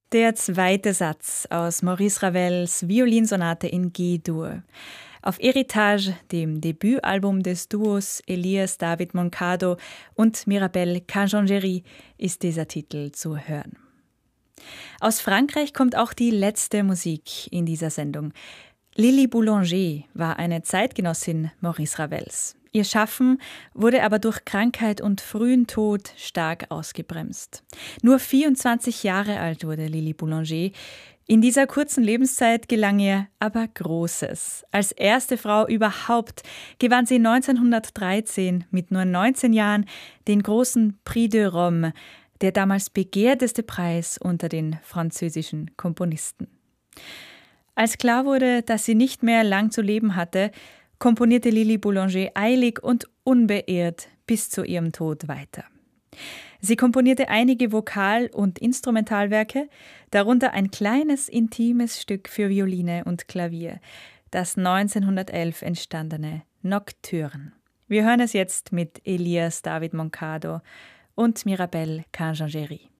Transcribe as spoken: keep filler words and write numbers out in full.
Der zweite Satz aus Maurice Ravels Violinsonate in G-Dur. Auf Héritage, dem Debütalbum des Duos Elias David Moncado und Mirabelle Cajongeri, ist dieser Titel zu hören. Aus Frankreich kommt auch die letzte Musik in dieser Sendung. Lili Boulanger war eine Zeitgenossin Maurice Ravels. Ihr Schaffen wurde aber durch Krankheit und frühen Tod stark ausgebremst. Nur vierundzwanzig Jahre alt wurde Lili Boulanger. In dieser kurzen Lebenszeit gelang ihr aber Großes. Als erste Frau überhaupt gewann sie neunzehnhundertdreizehn mit nur neunzehn Jahren den großen Prix de Rome, der damals begehrteste Preis unter den französischen Komponisten. Als klar wurde, dass sie nicht mehr lang zu leben hatte, komponierte Lili Boulanger eilig und unbeirrt bis zu ihrem Tod weiter. Sie komponierte einige Vokal- und Instrumentalwerke, darunter ein kleines, intimes Stück für Violine und Klavier, das neunzehnhundertelf entstandene Nocturne. Wir hören es jetzt mit Elias David Moncado und Mirabelle Cajongeri.